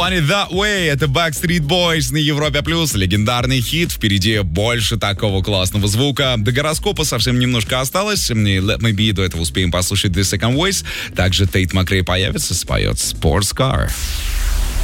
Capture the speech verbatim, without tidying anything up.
Want It That Way. Это Backstreet Boys на Европе Плюс. Легендарный хит. Впереди больше такого классного звука. До гороскопа совсем немножко осталось. Let Me Be. До этого успеем послушать The Second Voice. Также Тейт Макрей появится, споет Sports Car.